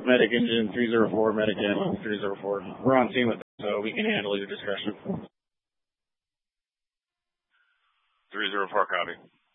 Medic Engine 304, Medic Ammo 304. We're on team with them, so we can handle your discretion. 304, copy.